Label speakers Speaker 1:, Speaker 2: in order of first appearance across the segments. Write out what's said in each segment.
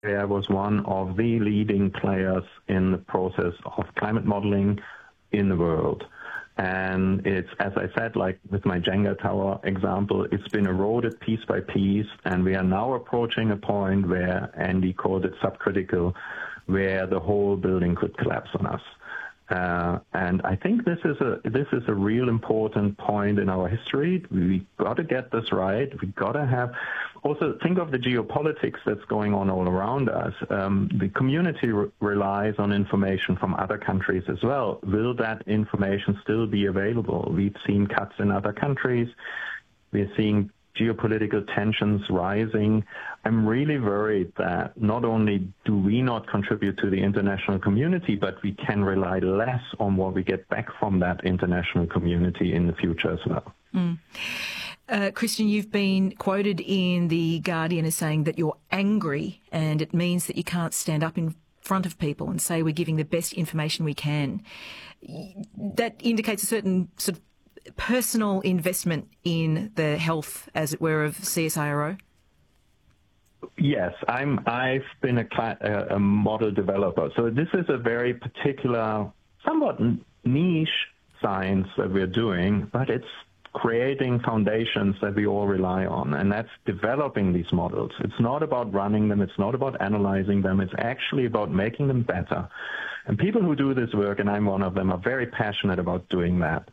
Speaker 1: Australia was one of the leading players in the process of climate modeling in the world. And it's, as I said, like with my Jenga tower example, it's been eroded piece by piece, and we are now approaching a point where Andy called it subcritical, where the whole building could collapse on us. And I think this is a real important point in our history. We got to get this right. We got to have also think of the geopolitics that's going on all around us. The community relies on information from other countries as well. Will that information still be available? We've seen cuts in other countries. We're seeing geopolitical tensions rising. I'm really worried that not only do we not contribute to the international community, but we can rely less on what we get back from that international community in the future as well.
Speaker 2: Christian, you've been quoted in The Guardian as saying that you're angry, and it means that you can't stand up in front of people and say we're giving the best information we can. That indicates a certain sort of personal investment in the health, as it were, of CSIRO?
Speaker 1: Yes, I've been a model developer. So this is a very particular, somewhat niche science that we're doing, but it's creating foundations that we all rely on, and that's developing these models. It's not about running them. It's not about analyzing them. It's actually about making them better. And people who do this work, and I'm one of them, are very passionate about doing that.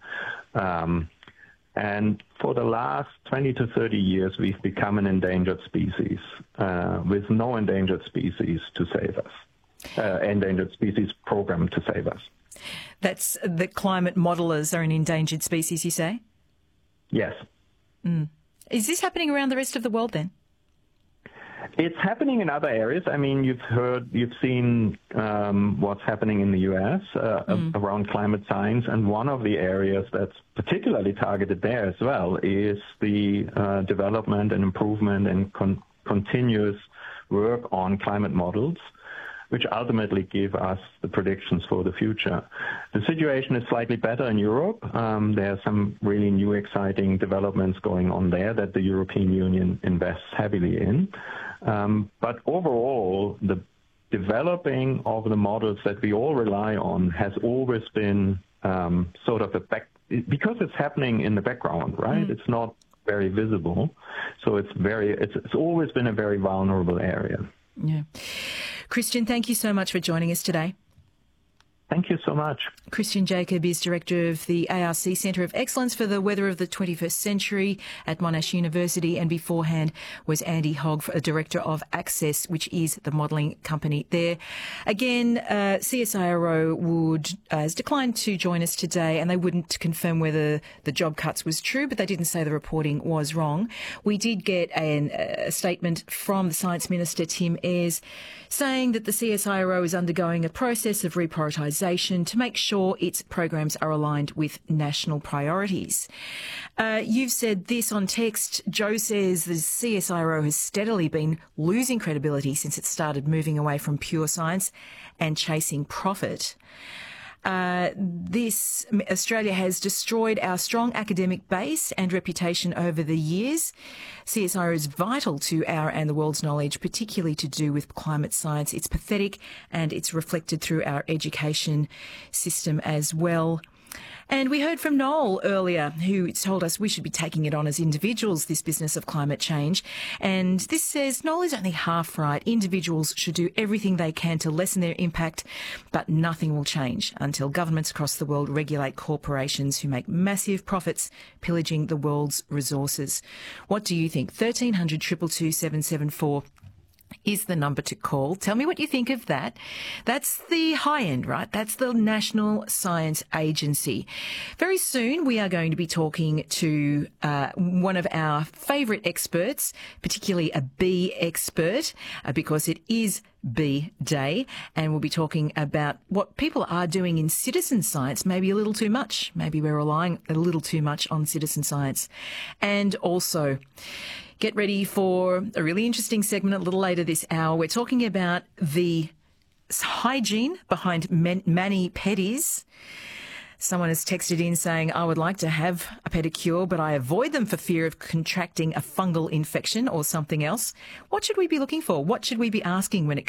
Speaker 1: And for the last 20 to 30 years, we've become an endangered species with no endangered species to save us, endangered species program to save us.
Speaker 2: That's the climate modelers are an endangered species, you say?
Speaker 1: Yes.
Speaker 2: Is this happening around the rest of the world then?
Speaker 1: It's happening in other areas. I mean, you've seen what's happening in the U.S. Around climate science, and one of the areas that's particularly targeted there as well is the development and improvement and continuous work on climate models, which ultimately give us the predictions for the future. The situation is slightly better in Europe. There are some really new, exciting developments going on there that the European Union invests heavily in. But overall, the developing of the models that we all rely on has always been sort of because it's happening in the background, right? It's not very visible. So it's always been a very vulnerable area.
Speaker 2: Yeah. Christian, thank you so much for joining us today.
Speaker 1: Thank you so much.
Speaker 2: Christian Jacob is Director of the ARC Centre of Excellence for the Weather of the 21st Century at Monash University, and beforehand was Andy Hogg, Director of Access, which is the modelling company there. Again, CSIRO has declined to join us today, and they wouldn't confirm whether the job cuts was true, but they didn't say the reporting was wrong. We did get a statement from the Science Minister, Tim Ayres, saying that the CSIRO is undergoing a process of reprioritisation to make sure its programs are aligned with national priorities. You've said this on text. Joe says the CSIRO has steadily been losing credibility since it started moving away from pure science and chasing profit. Australia has destroyed our strong academic base and reputation over the years. CSIRO is vital to our and the world's knowledge, particularly to do with climate science. It's pathetic, and it's reflected through our education system as well. And we heard from Noel earlier, who told us we should be taking it on as individuals, this business of climate change. And this says Noel is only half right. Individuals should do everything they can to lessen their impact, but nothing will change until governments across the world regulate corporations who make massive profits pillaging the world's resources. What do you think? 1300 222 774 is the number to call. Tell me what you think of that. That's the high end, right? That's the National Science Agency. Very soon we are going to be talking to one of our favourite experts, particularly a bee expert, because it is Bee Day, and we'll be talking about what people are doing in citizen science, maybe a little too much. Maybe we're relying a little too much on citizen science. And also, get ready for a really interesting segment a little later this hour. We're talking about the hygiene behind mani-pedis. Someone has texted in saying, I would like to have a pedicure, but I avoid them for fear of contracting a fungal infection or something else. What should we be looking for? What should we be asking when it